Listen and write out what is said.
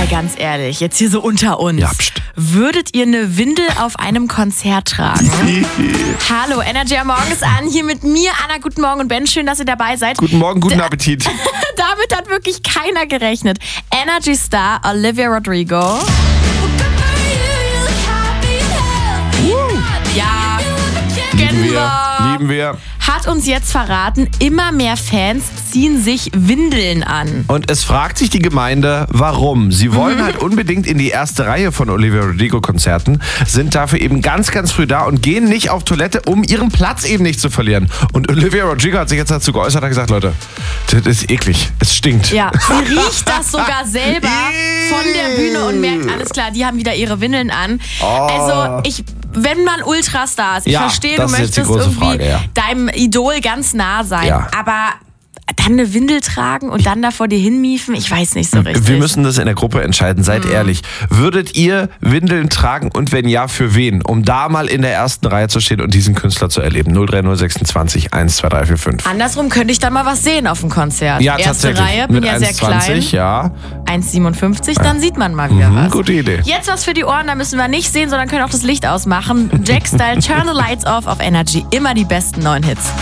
ganz ehrlich, jetzt hier so unter uns. Ja, pst. Würdet ihr eine Windel auf einem Konzert tragen? Hallo, Energy am Morgen ist an. Hier mit mir, Anna. Guten Morgen und Ben. Schön, dass ihr dabei seid. Guten Morgen, guten Appetit. Damit hat wirklich keiner gerechnet. Energy Star Olivia Rodrigo. Ja, Lieben wir. hat uns jetzt verraten, immer mehr Fans ziehen sich Windeln an. Und es fragt sich die Gemeinde, warum. Sie wollen halt unbedingt in die erste Reihe von Olivia Rodrigo-Konzerten, sind dafür eben ganz, ganz früh da und gehen nicht auf Toilette, um ihren Platz eben nicht zu verlieren. Und Olivia Rodrigo hat sich jetzt dazu geäußert, hat gesagt, Leute, das ist eklig, es stinkt. Ja, sie riecht das sogar selber von der Bühne und merkt, alles klar, die haben wieder ihre Windeln an. Also wenn man Ultrastar ist, ich verstehe, du das ist jetzt die möchtest große irgendwie Frage, deinem Idol ganz nah sein, Ja. aber dann eine Windel tragen und dann da vor dir hinmiefen, ich weiß nicht so richtig. Wir müssen das in der Gruppe entscheiden, seid ehrlich. Würdet ihr Windeln tragen und wenn ja, für wen? Um da mal in der ersten Reihe zu stehen und diesen Künstler zu erleben. 03026 12345. Andersrum könnte ich da mal was sehen auf dem Konzert. Ja, Erste tatsächlich. Reihe, bin Mit ja sehr 1,20, klein. ja. 1,57, dann sieht man mal wieder was. Gute Idee. Jetzt was für die Ohren, da müssen wir nicht sehen, sondern können auch das Licht ausmachen. Jack Style, Turn the Lights Off auf Energy. Immer die besten neuen Hits.